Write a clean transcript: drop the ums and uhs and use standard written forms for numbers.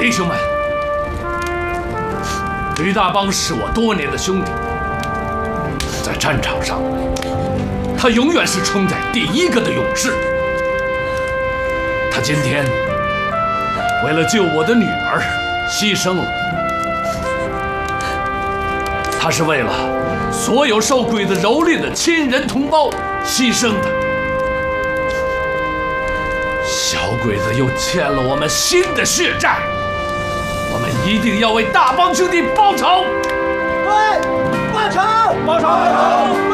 弟兄们，吕大邦是我多年的兄弟，在战场上，他永远是冲在第一个的勇士。他今天为了救我的女儿牺牲了，他是为了所有受鬼子蹂躏的亲人同胞牺牲的。小鬼子又欠了我们新的血债，我们一定要为大帮兄弟报仇！ 对，报仇！报仇！